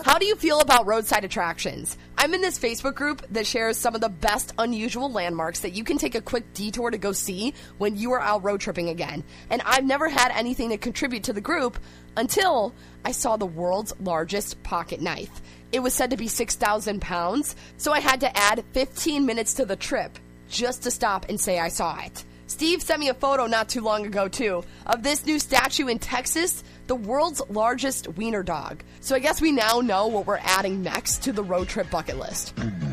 How do you feel about roadside attractions? I'm in this Facebook group that shares some of the best unusual landmarks that you can take a quick detour to go see when you are out road tripping again. And I've never had anything to contribute to the group until I saw the world's largest pocket knife. It was said to be 6,000 pounds, so I had to add 15 minutes to the trip just to stop and say I saw it. Steve sent me a photo not too long ago, too, of this new statue in Texas, the world's largest wiener dog. So I guess we now know what we're adding next to the road trip bucket list.